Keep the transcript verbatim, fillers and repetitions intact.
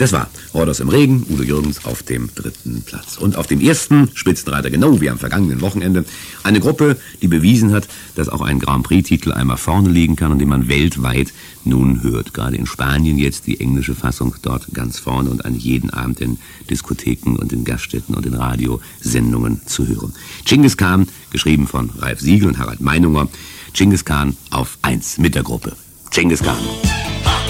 Das war Rhodos im Regen, Udo Jürgens auf dem dritten Platz. Und auf dem ersten Spitzenreiter, genau wie am vergangenen Wochenende, eine Gruppe, die bewiesen hat, dass auch ein Grand Prix-Titel einmal vorne liegen kann und den man weltweit nun hört. Gerade in Spanien jetzt die englische Fassung dort ganz vorne und an jeden Abend in Diskotheken und in Gaststätten und in Radiosendungen zu hören. Dschingis Khan, geschrieben von Ralf Siegel und Harald Meinunger. Dschingis Khan auf eins mit der Gruppe. Dschingis Khan.